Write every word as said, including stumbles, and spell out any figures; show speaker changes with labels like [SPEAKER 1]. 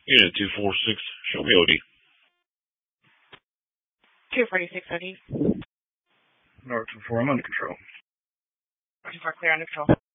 [SPEAKER 1] Unit two four six, show me O D.
[SPEAKER 2] two forty-six O D.
[SPEAKER 1] North two four, I'm under control.
[SPEAKER 2] two four clear under control.